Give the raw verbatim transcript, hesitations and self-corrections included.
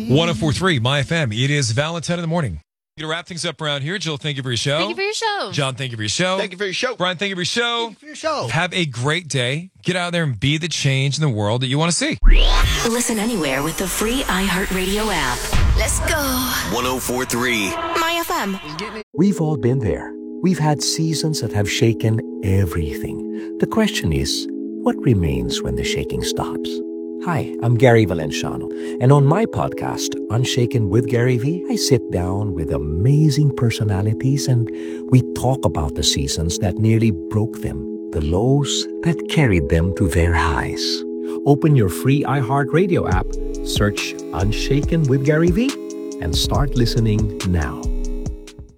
one oh four point three My F M. It is Valentine in the morning. Going to wrap things up around here. Jill, thank you for your show. Thank you for your show. John, thank you for your show. Thank you for your show. Brian, thank you for your show. Thank you for your show. Have a great day. Get out there and be the change in the world that you want to see. Listen anywhere with the free iHeartRadio app. Let's go. one oh four point three My F M. We've all been there. We've had seasons that have shaken everything. The question is, what remains when the shaking stops? Hi, I'm Gary Valenciano, and on my podcast, Unshaken with Gary V, I sit down with amazing personalities and we talk about the seasons that nearly broke them, the lows that carried them to their highs. Open your free iHeartRadio app, search Unshaken with Gary V, and start listening now.